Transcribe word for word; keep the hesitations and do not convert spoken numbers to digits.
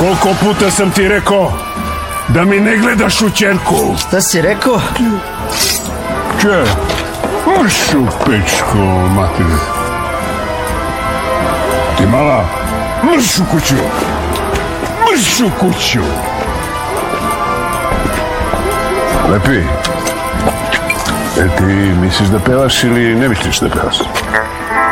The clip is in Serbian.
Koliko puta sam ti rekao da mi ne gledaš u ćerku? Šta si rekao? Če, uš u pečku, materi. Ti mala, mrš u kuću. Mrš u kuću. Lepi, jel ti misliš da pevaš ili ne misliš da pevaš?